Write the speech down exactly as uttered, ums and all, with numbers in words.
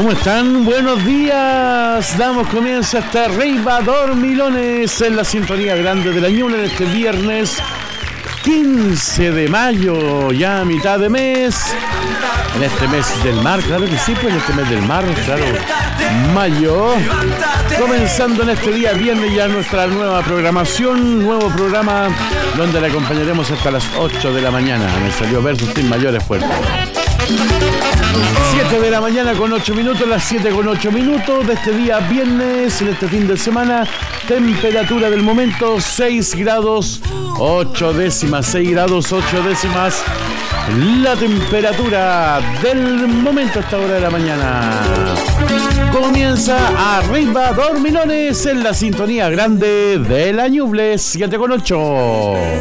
¿Cómo están? Buenos días. Damos comienzo a esta Arriba Dormilones en la sintonía grande de la Ñuble en este viernes quince de mayo, ya a mitad de mes. En este mes del mar, claro que sí, pues en este mes del mar, claro, mayo. Comenzando en este día viernes ya nuestra nueva programación, nuevo programa donde le acompañaremos hasta las ocho de la mañana. Me salió versus sin mayor esfuerzo. siete de la mañana con ocho minutos, las siete con ocho minutos de este día viernes, en este fin de semana. Temperatura del momento seis grados ocho décimas, seis grados ocho décimas. La temperatura del momento a esta hora de la mañana. Comienza Arriba Dormilones en la sintonía grande de la Ñuble siete con ocho.